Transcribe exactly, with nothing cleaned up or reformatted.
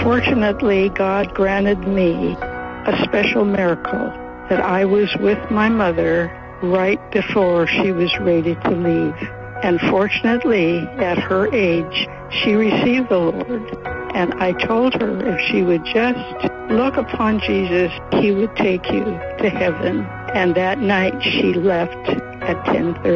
Fortunately, God granted me a special miracle that I was with my mother right before she was ready to leave. And fortunately, at her age, she received the Lord. And I told her if she would just look upon Jesus, he would take you to heaven. And that night she left at ten thirty.